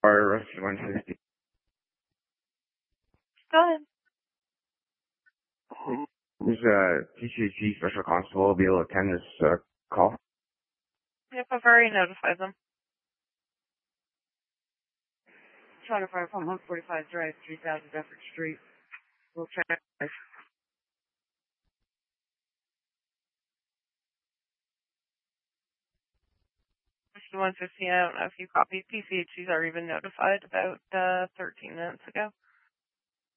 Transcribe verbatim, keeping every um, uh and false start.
Or arrested one fifty. Go ahead. Is uh, T C G Special Constable will be able to attend this uh, call? Yep, I've already notified them. Trying to fire from one forty-five Drive, three thousand Bedford Street. We'll check. one fifty, I don't know if you copied P C H Cs already been notified about uh, thirteen minutes ago.